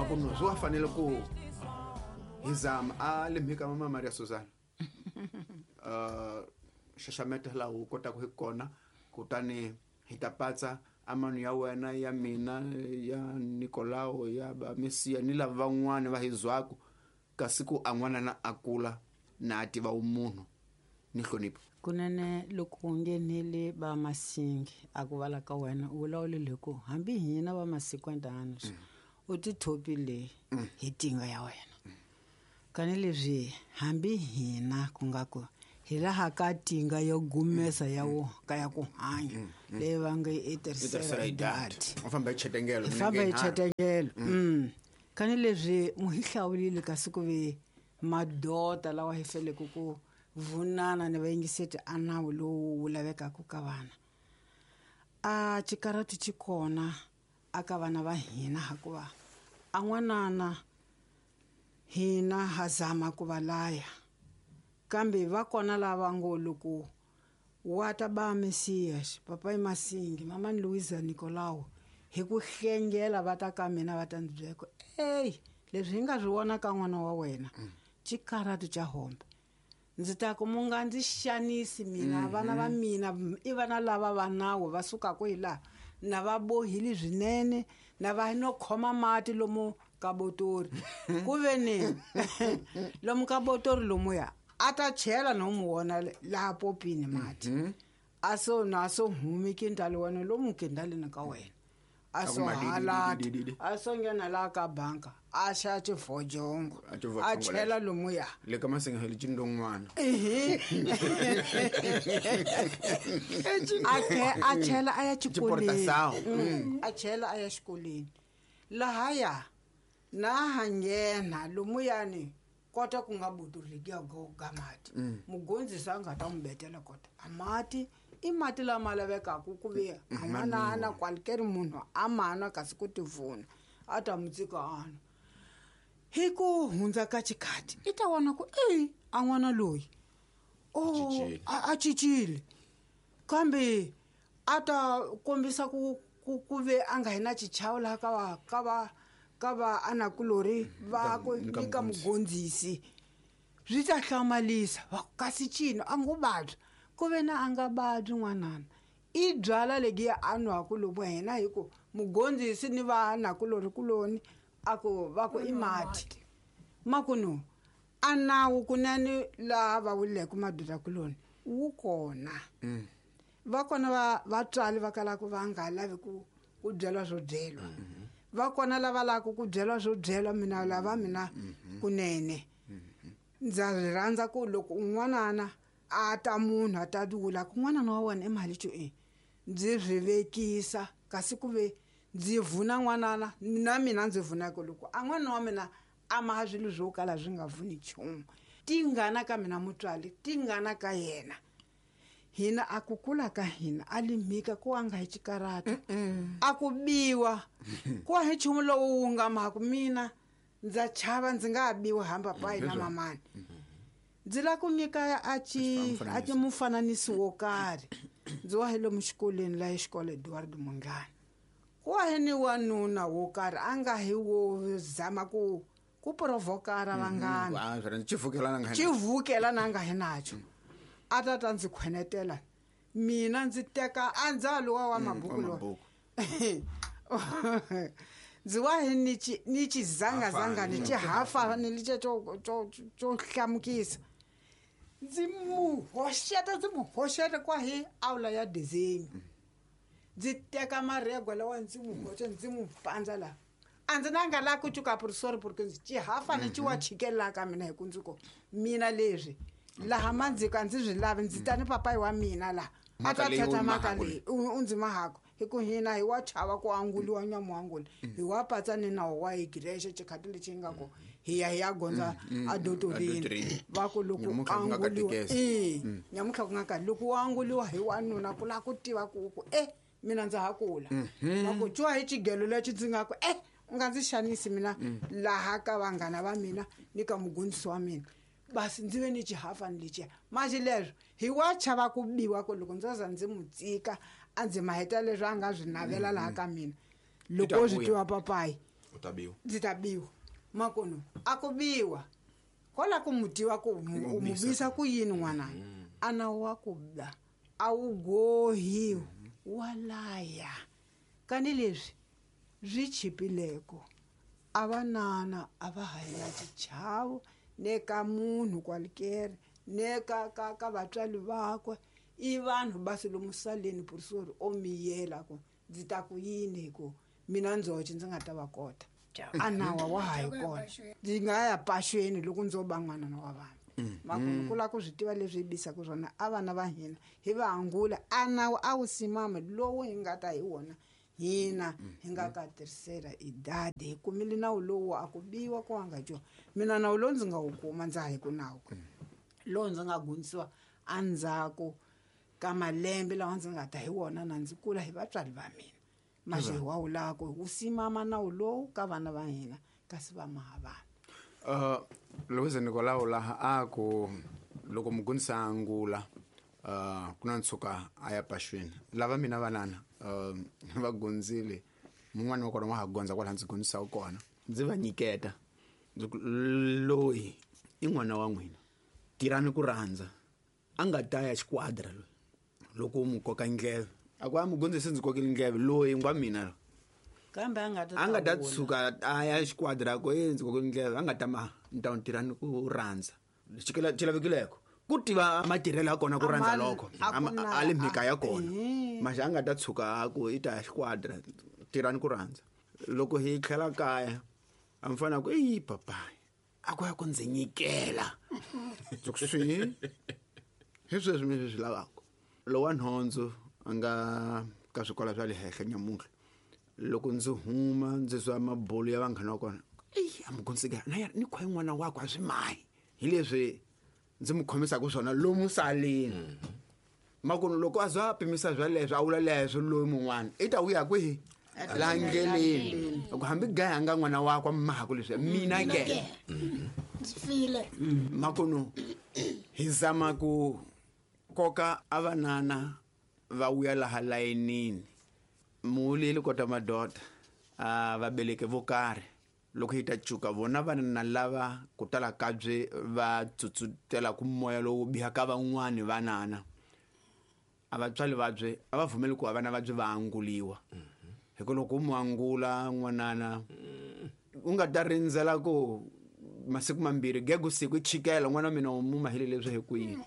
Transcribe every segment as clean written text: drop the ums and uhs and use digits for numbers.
makuno zo afanele ku hizama alimhika mama Maria Suzana shashamete la u kota ku hikona kutani hitapatsa amanu ya wena ya mina ya Nikolao ya ba Mesia ni lava van'wana va hizwaku kasi ku an'wana na akula na ativa umunhu ni hlonipho kunene loko ngenele ba masingi akuvala ka wena u vulawulile ku hambi hina va masiku ndana u tithopile hi tinga ya wena kane leswi hambi hina ku nga ku hi laha ka tinga yo gumesa ya wo ka ya ku hanya leyi va nga eterseridad u famba ichetengelo kane leswi muhihlawulile kasi ku ve madota lawa hi fele ku vunana ni vayingiseti anawu lowu lavekaka ka vana a chikarati chikona aka vana va hina hakuva an'wanana hina hazama ku valaya kambe va kona lava ngo loko wata ba Mesias papa Masingi mama Luisa Nikolao hi ku hlengela va ta ka mina va ta ndzi byela ku leswi hi nga swi vona ka n'wana wa wena chikarati cha hombe ndzi ta ku munga ndzi xanisi mina vana va mina I vana lava va nawo va suka ku hila na va bohili zwinene na va no khoma mati lomu ka botori ku veni lomu ka botori lomu ya ata chela no muona la popini mati aso na so humi kindali wena lomu kindali na ka wena aso hala aso ngena la ka banka a shathi fojongo a chela lomu ya le ka masenga heli chindongwana a chela aya chikoleni a chela aya xikoleni lahaya na hangena lomu yani kota ku nga buduriki ya go gamati mugondzisa nga ta mbetela kota amati I mati la malaveka ku ve amana ana kwalkeri munhu amana kasi ku tivuna ata mutsika ana hi ku hundza ka chikati I ta vona ku an'wana loyi a cicile kambe ata kombisa ku ve anga hina chichawula ka va anakulori va ku nyika mugondzisi byi ta hlamalisa va kasi cino angubadwa ku ve na anga badwi n'wanana I byala legi anwa ku lomu hina hi ku mugondzisi ni va anakulori kuloni ako va ku I mati makuno anawu kunani la va wule ku maduda kuloni wu kona va kona va tswali va kala ku va nga lavi ku byela swo byelwa va kona lava la ku byelwa swo byelwa mina lava mina kunene ndza rhandza ku loko un'wanana a ta munhu a ta dula kun'wanana wa wena mali cho ndzi rivekisa kasi ku ve ndzi vuna n'wanana na mina ndzi vuna ku loko an'wana wa mina ama zwilo zwo kala zwi nga vuni chumu tingana ka mina mutswali tingana ka yena hina akukula ka hina alimhika ku anga hi chikarata akubiwa ku hi chumu lowu nga maku mina ndza chava ndzi nga biwa hamba pa ina mamani ndzi la ku nyika a ti mufananisi wo karhi ndzi wa helo muxikoleni la xikole Edward Mungani ku wa ni wanuna wo karhi anga hi wo zama ku provokara vangana chivukela nanga hinacho atata ndzi khwenetela mina ndzi teka andzalo wa mabuku lo ndzi wa ni chizanga ni chihafa ni liche cho hlamukisa ndzi muhoxeta kwa hi aula ya design ndzi teka marego lawa ndzi muhoxa ndzi mupandza la andzi nanga la ku chuka sorry porque ndzi chihafa ni chiwa chikela ka mina hi ku ndzi ko mina leswi laha mandzika ndzi swi lavi ndzi tani papai wa mina la atathatha maka leyi undzima hako hi ku hina hi wa chava ku anguliwa nyamuangula hi wa patsa ni nawu wa igrexe chikhati lexi nga ku hi ya gondza adotorini va ku loko anguliwa nyamutlha ku nga ka loko anguliwa hi wanuna ku la ku tiva ku mina ndza hakula va ku twa hi chigelo lexi ndzi nga ku u nga ndzi xanisi mina laha ka vanghana va mina ni ka mugondzisi wa mina basi ndzi ve ni chihafa ni lexiya maxi leswo hi wa chava ku biwa ku loko ndzi za ndzi mutsika a ndzi maheta leswi a nga swi navela laha ka mina loko swi twiwa papayi ndzi ta biwa makuno a ku biwa kola ku mutiwa ku u mu bisa ku yini n'wana ana wa ku ba a wu gohi wa laya kani leswi byi chipileko a vanana a va hayela chichavo ne ka munhu kwalikere ne ka vatswali vakwe i vanhu basi lomu saleni purisori o miyela ku ndzi ta ku yini ku mina ndzoxe ndzi nga ta va kota a nawa wa ha yi kona ndzi nga ya paxweni loko ndzo ba n'wana wa vanhu makunu ku lava ku swi tiva leswi hi bisaka swona a vana va hina hi va hangula a nawu a wu simama lowu hi nga ta hi wona hina hi nga ka tirhisela i dade hi kumile nawu lowu a ku biwa ku nga jo mina nawu lowu ndzi nga wu kuma ndza hi ku nawu lowu ndzi nga gundzisiwa endzhaku ka malembe lawa ndzi nga ta hi wona na ndzi kula hi vatswari va mina maxe wa wu lava ku wu simama nawu lowu ka vana va hina kasi va maha vana Louise Nicolau laha a ku loko mugundzisa angula ku na ntshuka a ya paxweni lava mina vanana va gondzile mun'wana wa kona wa ha gondza kwala ndzi gondzisa kona ndzi va nyiketa loyi i n'wana wa n'wina tirani ku rhandza a nga ta ya xikwadra loyi loko mu koka ndleve a ku a mugondzisi ndzi kokile ndleve loyi ngwa mina kambe a nga ta tshuka a ya xikwadra ko ndzi kokile ndleve a nga ta nta tirani ku rhandza xilavekileko ku tiva matirhelo ya kona ku rhandza loko a le mhika ya kona maxa a nga ta tshuka ku i ta ya xikwadra tirani ku rhandza loko hi tlhela kaya a mfana ku eyi papayi a ku ya ku ndzi nyikela swi hi sweswi mi swi lavaka lowa nhondzo a nga ka swikola swa le henhla nyamuntlha loko ndzi huma ndzi swa mabolo ya vanghana wa kona a mugondzika na ni khoye n'wana wakwe a swi mayi hi leswi ndzi mu khomisaka swona lomu saleni makunu loko a za pimisa swa leswi a vula leswi loyi mun'wana i ta wuya kwihi laha ndleleni loko hambi gaya anga n'wana wakwe mahaku leswi mina ke File. makunu hi zama ku koka avanana va wuya laha layinini muwulile kota madoda va beleke vo karhi loko hi ta cuka vona vanana lava ku tala kabye va tsutsutela ku moya lowu biha ka van'wani vanana a vatswali vabye a va vhumeli ku vana vabye va anguliwa hikuva loko u mu angula n'wanana u nga ta rindzela ku masiku mambirhi gegu siku i chikela n'wana wa mina mu mahile leswi hi kuyini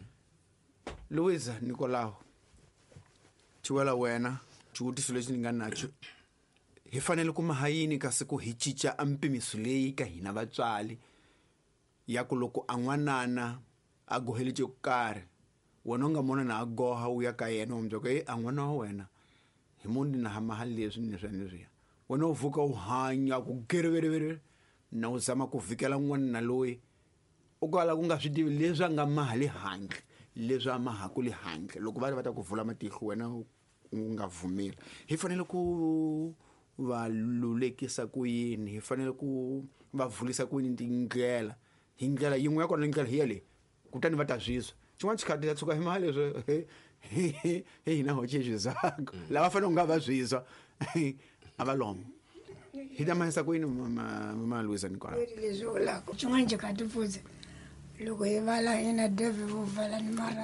Louise Nicolau chiwela wena xivutiso lexi ni nga nacho hi fanele ku mahayini kasi ku hi cinca ampimiso leyi ka hina vatswali ya ku loko a n'wanana a gohele ku karhi wena u nga mona na a goha u ya ka yena u byoko a n'wana wa wena hi mundi na hamahali leswi ni leswiya wena u vuka u hanya ku gerevere na u zama ku vikela n'wanana loyi u kala ku nga swi tivi leswi a nga mahali handle leswi a mahaku le handle loko va ta ku vula matihlo wena u nga vhumeli hi fanele ku va lulekisa ku yini hi fanele ku va vulisa ku yini tindlela hi ndlela yin'we ya kona ndlela hi yale kutani va ta zwiswa xin'wana xikhati ya tshuka hi maha leswi hina hoce xizaka lava fanele ku nga va zwiswa a va lomo hi ta mahisa ku yini mama Louise Nicolau leswi vulaka xin'wana xi kha tipfudze loko hi vala hina devi vo vala ni mara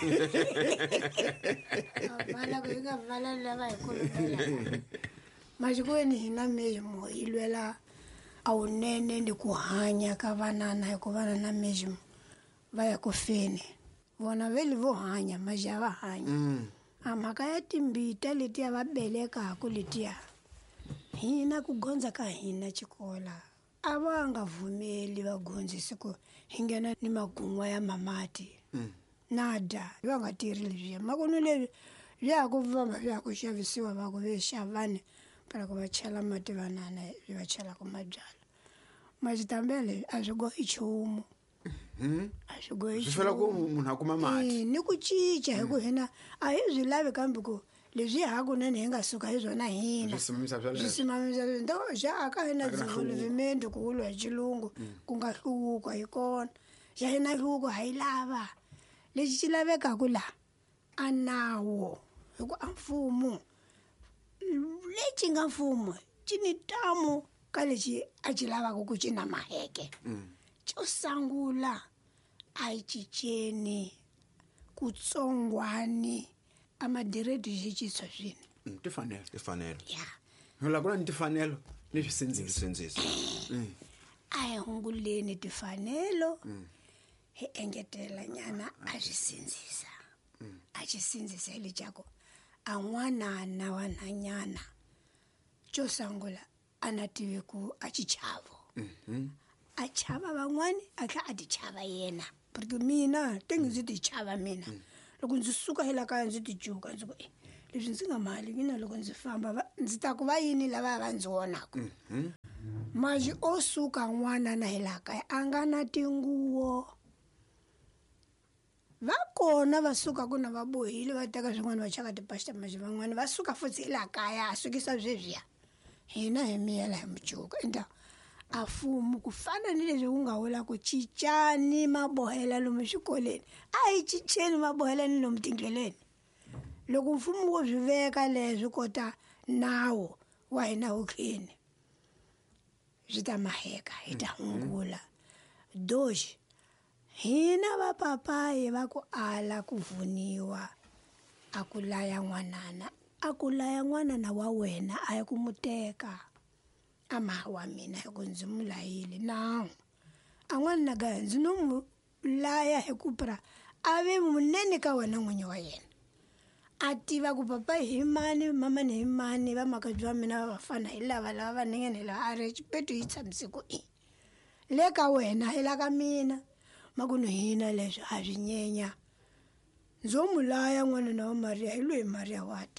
vala ku hi nga vala lava hi kolomela maxikweni hina mejimo hi lwela a wunene ni ku hanya ka vanana hi ku vana na mejimo va ya ku feni vona veli vo hanya maja va hanya a mhaka ya timbita letiya va belekaku letiya hina ku gondza ka hina chikola a va nga vhumeli vagondzisi ku hi nghena ni magun'wa ya mamati nada va nga tirhi leswiya makunu leswi vya ku famba vya ku xavisiwa va ku ve xavane para ku va chela mati vanana va chela ku mabyala majitambele a swi gohi nchumu a swi gohi swi fela ku munhu a kuma mati ni ku cinca hi ku hina a hi byi lavi kambe ku leswi hakunene hi nga suka hi byona hina swisimamisa ndo xa aka hina development ku ulwa hi xilungu ku nga hluka hi kona xa hina hluko ha yi lava lexi xi lavekaku laha a nawo hi ku a mfumo lexi nga mfumo xi ni tamu ka lexi a xi lavaka ku cina maheke xo sangula a yi cinceni kutsongwani a madiredi xi cintshwa swini tifanelo ya la ku ni tifanelo ni swisindzisi a hi hunguleni tifanelo hi engetela nyana a swi sindzisa a xi sindzisa hi lexaku a n'wanana wa nhanyana xo sangula a na tivi ku a xichavo a chava van'wani a tlha a ti chava yena porque mina tengi ndzi ti chava mina loko ndzi suka hi la kaya ndzi ti cuka ndzi ku leswi ndzi nga mali mina loko ndzi famba ndzi ta ku va yini lava va ndzi vonaka maji o suka n'wanana hi la kaya a nga na tinguwo va kona va suka ku na va bohile va teka swin'wana va chaka tipasta maji van'wani va suka futsi hi la kaya a sukisa sweswiya hina hi miyela hi mucuka enda a fumo ku fana ni leswi ku nga vula ku cincani mabohela lomu swikoleni a hi cinceni mabohela ni lomu tindleleni loko mfumo wo swi veka leswi kota nawu wa hina wu khini swi ta maheka hi ta hungula doxi hina va papayi va ku ala ku vuniwa a ku laya n'wanana a ku laya n'wanana wa wena a yi ku muteka a maha wa mina hi ku ndzi mu layile nawu a n'wanana gaya ndzi no mu laya hi ku pra a ve munene ka wena n'winyi wa yena a tiva ku papa hi mani mama ni hi mani va makabyi wa mina va vafana hi lava va nengeni lava a ri xipetu yi tshamise ku le ka wena hi la ka mina makuno hina leswi a swi nyenya ndzo mu laya n'wanana wa mariya hi loyi mariya wata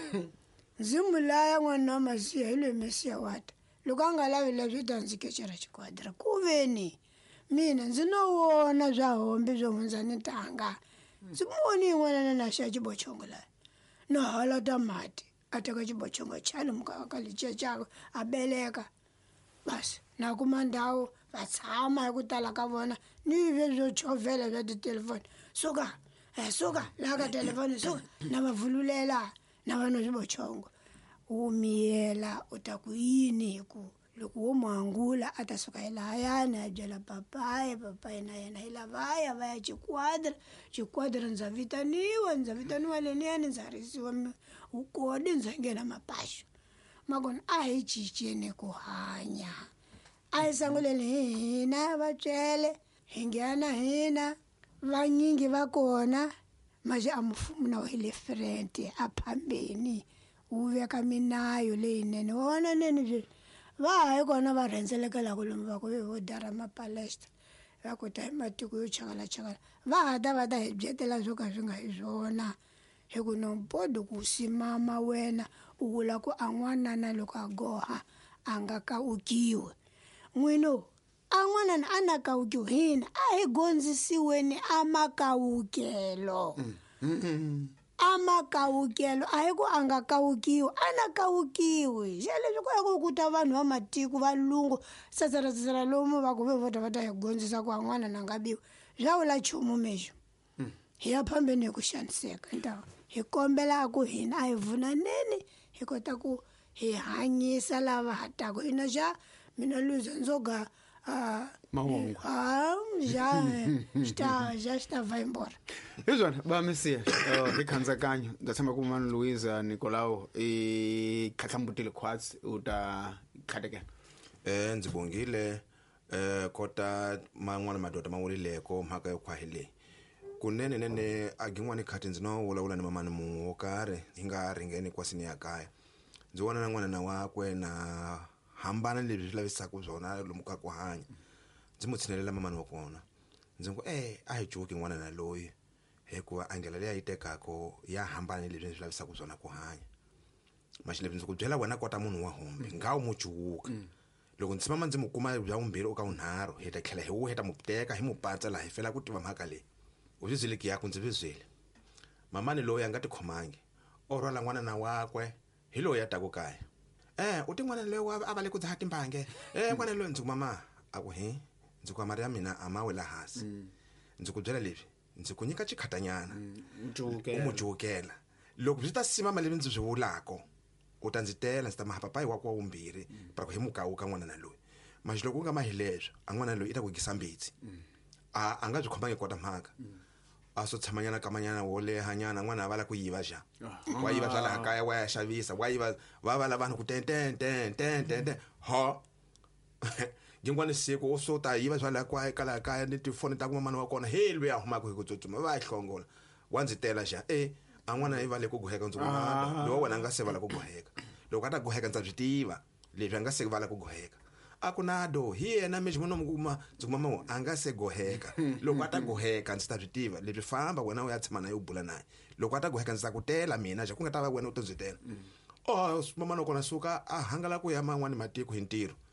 ndzi mu laya n'wanana wa masiya hi loyi mesiya wata loko a nga lavi leswi ta ndzi kecera xikwadra ku veni mina ndzi no vona bya hombe byo hundza ni tanga ndzi voni yin'wana na xa xibochongo laha no halata mati a teka xibochongo chale mukaka ka lexiya xako a beleka basi na kuma ndhawu va tshama hi ku tala ka vona ni byo chovela bya titelefoni suka laha ka telefoni suka na va vululela na vanhu xibochongo wu miyela u ta ku yini hi ku loko wo muangula a ta suka hi lahayani a byela papayi na yena hi lavaya va ya xikwadra ndza vitaniwa leniyani ndza risiwa ukodi ndza nghena mapaxo makona a hi cinceni ku hanya a hi sanguleni hi hina vatswele hi nghena hina vanyingi va kona maji a mufumo na hi le frente a phambeni wu veka minayo leyinene wona neni byi va hayi kona va rhendzelekela ku lomu va ku vo dara mapalestra va kota hi matiko yo chakala va ta hi byetela swo ka swi nga hi swona hi ku nombodi ku simama wena u vula ku a n'wanana loko a goha a nga kawukiwi n'wino a n'wanana a na kawukiwi hina a hi gondzisiweni a makawukelo amakawukelo a hi ku a nga kawukiwi a na kawukiwi xa leswi ku ya ku ta vanhu va matiko valungu tsatsara lomu va ku va ta hi gondzisa ku a n'wanana nga biwi bya vula chumu mexo hi ya phambeni hi ku xaniseka ntawa hi kombela ku hina a hi vunaneni hi kota ku hi hanyisa lava ha taku ina xa mina luza nzoga mahungu xi ta va embora hi zwona va mesiya hi khandzakanyo ndza tshama ku mani Luiza Nicolao i khatlhambutile khwatsi u ta khatekela ndzi bongile kota man'wana madoda mawulileko mhaka yo khwahile kunene a gin'wana khati ndzi no vulavula ni mamani mun'we wo karhi hi nga ringeni kwasini ya kaya ndzi vona na n'wanana wakwe na hambana lebyi swi lavisaka byona lomu ka ku hanya ndzi mu tshinelela mamani wa kona ndzi ngo a hi cuki n'wanana loyi hikuva angela leyi a yi tekako ya hambana ni lebyi swi lavisaka byona ku hanya maxi lebyi ndzi ku byela wena kota munhu wa hombe nga u mu cuka loko ndzi mama ndzi mu kuma bya vumbirhi o ka unharhu hi ta tlhela hi wu heta mu teka hi mu patsa laha hi fela ku tiva mhaka leyi u swi zwile ki yako ndzi vizwile mamani loyi a nga tikhomangi o rhwala n'wanana wakwe hi loyi ya taku kaya u tin'wana loyi a va le ku dzaha timbange n'wana loyi ndzi ku mama a ku ndzi ku mari ya mina a ma wela hansi ndzi ku byela leswi ndzi ku nyika xikhatanyana u mu jukela loko byi ta simama levi ndzi byi vulako u ta ndzi tela ndzi ta mahapapayi wa kwa wumbirhi para ku hi mukawu ka n'wana na loyi manje loko u nga mahi leswo a n'wana loyi i ta ku gisa mbitsi a nga byi khomangi kota mhaka a so tshamanyana kamanyana wo lehanyana n'wana a va la ku yiva ja wa yiva bya laha kaya wa ya xavisa wa yiva va va lavana ku tente ho gingwani siku u so ta yiva bya laha kwaya ka laha kaya ni tifoni ta ku mamana wa kona he loyi a humaka hi ku tsutsuma va ya hlongola wa ndzi tela ja a n'wana i va le ku guheka ndzi kuma lowa wena a nga se vala ku guheka loko a ta guheka ndza byi tiva leswi a nga se vala ku guheka a ku nado hi yena meji muno mukuma ndzi kuma a nga se guheka loko a ta guheka ndzi ta byi tiva leswi famba wena u ya tshama na yo bula naye loko a ta guheka ndzi ta ku tela mina ja ku nga ta va wena u to byi tela mamana kona suka a hangala ku ya man'wani matiko hi ntirho